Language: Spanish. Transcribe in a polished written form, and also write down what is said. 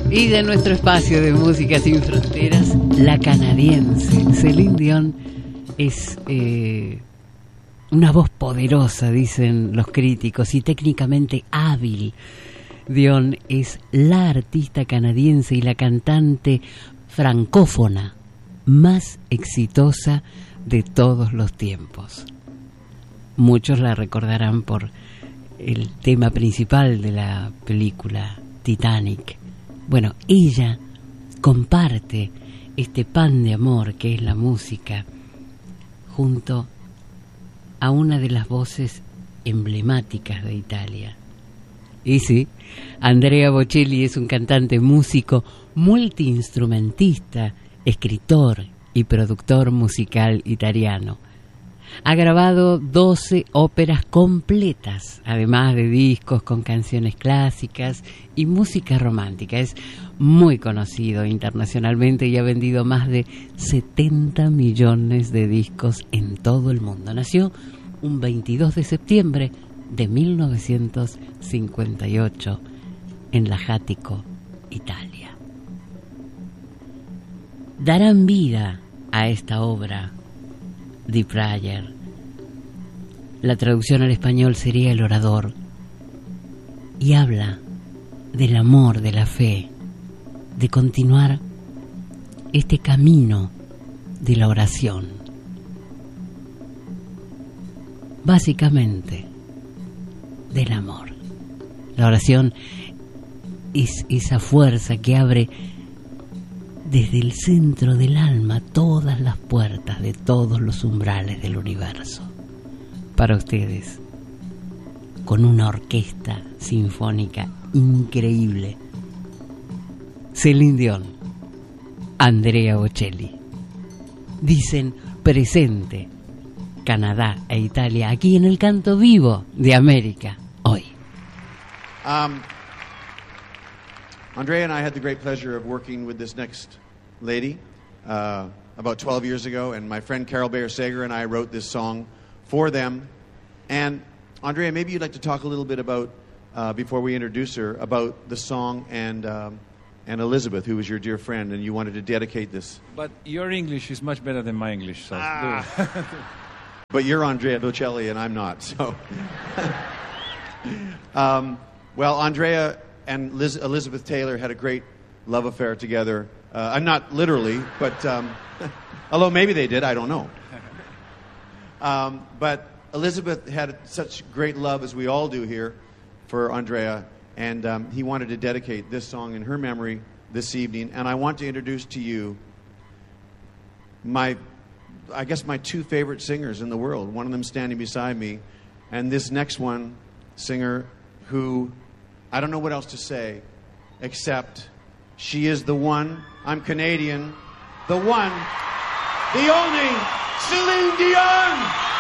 Y de nuestro espacio de música sin fronteras, la canadiense Céline Dion es una voz poderosa, dicen los críticos, y técnicamente hábil. Dion es la artista canadiense y la cantante francófona más exitosa de todos los tiempos. Muchos la recordarán por el tema principal de la película Titanic. Bueno, ella comparte este pan de amor que es la música junto a una de las voces emblemáticas de Italia. Y sí, Andrea Bocelli es un cantante, músico, multiinstrumentista, escritor y productor musical italiano. Ha grabado 12 óperas completas, además de discos con canciones clásicas y música romántica. Es muy conocido internacionalmente y ha vendido más de 70 millones de discos en todo el mundo. Nació un 22 de septiembre de 1958 en Lajatico, Italia. Darán vida a esta obra Die Prayer. La traducción al español sería El orador, y habla del amor, de la fe, de continuar este camino de la oración. Básicamente, del amor. La oración es esa fuerza que abre desde el centro del alma todas las puertas de todos los umbrales del universo. Para ustedes, con una orquesta sinfónica increíble, Céline Dion, Andrea Bocelli. Dicen presente Canadá e Italia aquí en el Canto Vivo de América hoy. Andrea and I had the great pleasure of working with this next lady about 12 years ago, and my friend Carol Bayer-Sager and I wrote this song for them. And Andrea, maybe you'd like to talk a little bit about, before we introduce her, about the song and Elizabeth, who was your dear friend, and you wanted to dedicate this. But your English is much better than my English, so But you're Andrea Bocelli and I'm not, so. Well, Andrea and Elizabeth Taylor had a great love affair together. Not literally, but although maybe they did, I don't know. But Elizabeth had such great love, as we all do here, for Andrea, and he wanted to dedicate this song in her memory this evening. And I want to introduce to you my two favorite singers in the world. One of them standing beside me, and this next one, singer who, I don't know what else to say, except she is the one. I'm Canadian. The one, the only, Céline Dion!